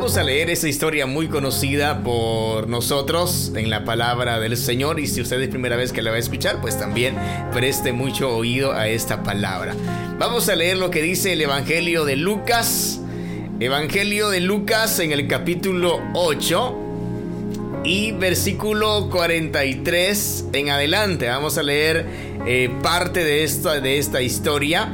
Vamos a leer esa historia muy conocida por nosotros en la palabra del Señor. Y si usted es primera vez que la va a escuchar, pues también preste mucho oído a esta palabra. Vamos a leer lo que dice el Evangelio de Lucas. Evangelio de Lucas en el capítulo 8 y versículo 43 en adelante. Vamos a leer parte de esta historia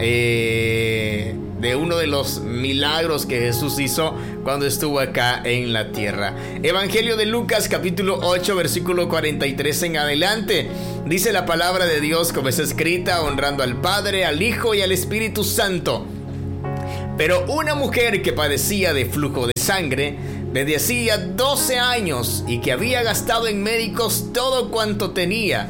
de uno de los milagros que Jesús hizo cuando estuvo acá en la tierra. Evangelio de Lucas capítulo 8 versículo 43 en adelante. Dice la palabra de Dios como está escrita, honrando al Padre, al Hijo y al Espíritu Santo. Pero una mujer que padecía de flujo de sangre desde hacía 12 años y que había gastado en médicos todo cuanto tenía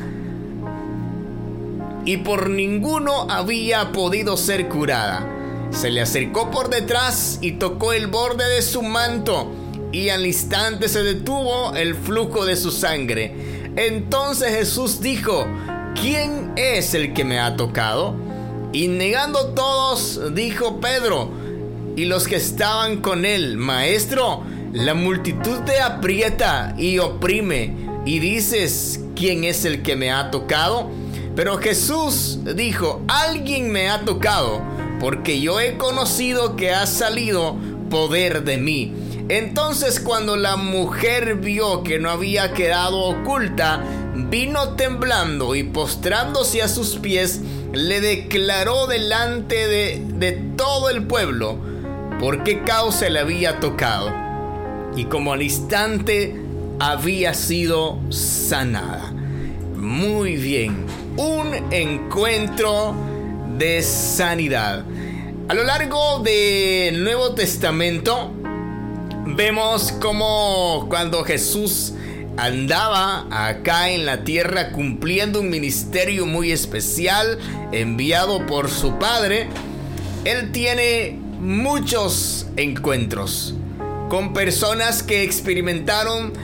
y por ninguno había podido ser curada, se le acercó por detrás y tocó el borde de su manto, y al instante se detuvo el flujo de su sangre. Entonces Jesús dijo: ¿quién es el que me ha tocado? Y negando todos, dijo Pedro y los que estaban con él: Maestro, la multitud te aprieta y oprime, y dices: ¿quién es el que me ha tocado? Pero Jesús dijo: alguien me ha tocado, porque yo he conocido que ha salido poder de mí. Entonces, cuando la mujer vio que no había quedado oculta, vino temblando y postrándose a sus pies, le declaró delante de todo el pueblo por qué causa le había tocado, y como al instante había sido sanada. Muy bien, un encuentro de sanidad. A lo largo del Nuevo Testamento vemos como cuando Jesús andaba acá en la tierra cumpliendo un ministerio muy especial enviado por su Padre, Él tiene muchos encuentros con personas que experimentaron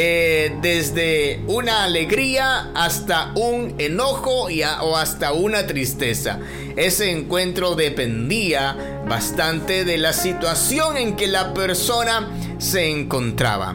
desde una alegría hasta un enojo o hasta una tristeza. Ese encuentro dependía bastante de la situación en que la persona se encontraba.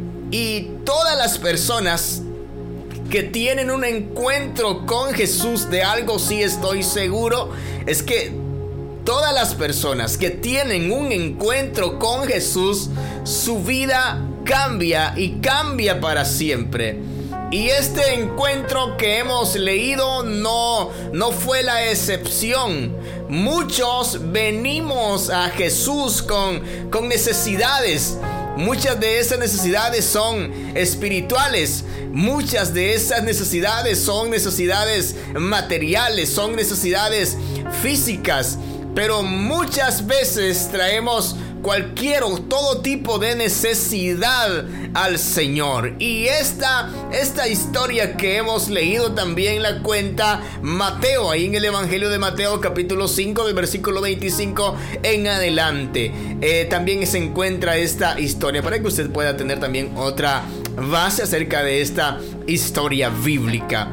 Y todas las personas que tienen un encuentro con Jesús, de algo sí estoy seguro, es que todas las personas que tienen un encuentro con Jesús, su vida cambia y cambia para siempre. Y este encuentro que hemos leído no fue la excepción. Muchos venimos a Jesús con necesidades. Muchas de esas necesidades son espirituales. Muchas de esas necesidades son necesidades materiales, son necesidades físicas. Pero muchas veces traemos cualquier o todo tipo de necesidad al Señor. Y esta historia que hemos leído también la cuenta Mateo, ahí en el Evangelio de Mateo capítulo 5 del versículo 25 en adelante. También se encuentra esta historia para que usted pueda tener también otra base acerca de esta historia bíblica.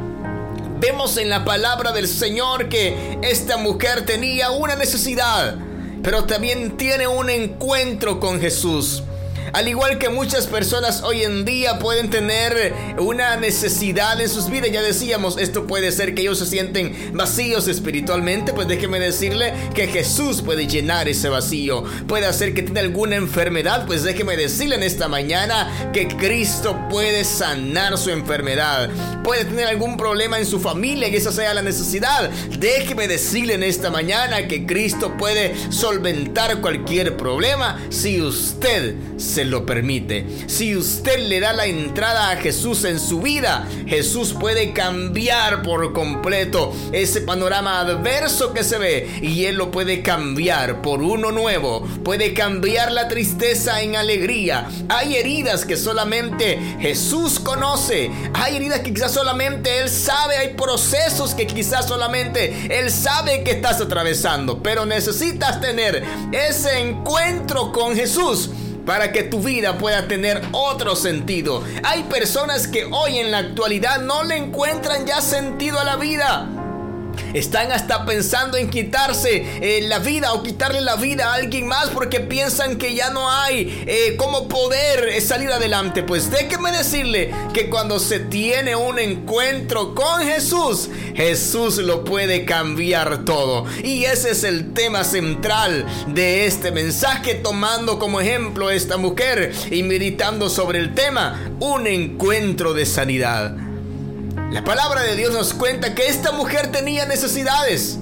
Vemos en la palabra del Señor que esta mujer tenía una necesidad, pero también tiene un encuentro con Jesús. Al igual que muchas personas hoy en día pueden tener una necesidad en sus vidas. Ya decíamos, esto puede ser que ellos se sienten vacíos espiritualmente. Pues déjeme decirle que Jesús puede llenar ese vacío. Puede hacer que tenga alguna enfermedad. Pues déjeme decirle en esta mañana que Cristo puede sanar su enfermedad. Puede tener algún problema en su familia y esa sea la necesidad. Déjeme decirle en esta mañana que Cristo puede solventar cualquier problema si usted se lo permite. Si usted le da la entrada a Jesús en su vida, Jesús puede cambiar por completo ese panorama adverso que se ve, y Él lo puede cambiar por uno nuevo. Puede cambiar la tristeza en alegría. Hay heridas que solamente Jesús conoce. Hay heridas que quizás solamente Él sabe. Hay procesos que quizás solamente Él sabe que estás atravesando, pero necesitas tener ese encuentro con Jesús para que tu vida pueda tener otro sentido. Hay personas que hoy en la actualidad no le encuentran ya sentido a la vida. Están hasta pensando en quitarse la vida o quitarle la vida a alguien más porque piensan que ya no hay cómo poder salir adelante. Pues déjeme decirle que cuando se tiene un encuentro con Jesús, Jesús lo puede cambiar todo. Y ese es el tema central de este mensaje, tomando como ejemplo a esta mujer y meditando sobre el tema, un encuentro de sanidad. La palabra de Dios nos cuenta que esta mujer tenía necesidades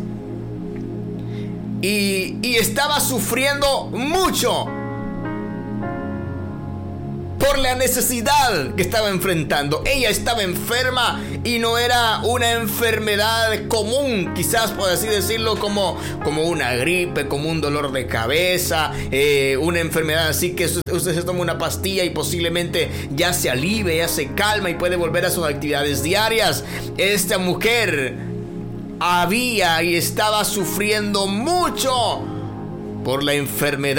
y estaba sufriendo mucho por la necesidad que estaba enfrentando. Ella estaba enferma y no era una enfermedad común, quizás por así decirlo, como una gripe, como un dolor de cabeza, una enfermedad así que usted se toma una pastilla y posiblemente ya se alivie, ya se calma y puede volver a sus actividades diarias. Esta mujer había y estaba sufriendo mucho por la enfermedad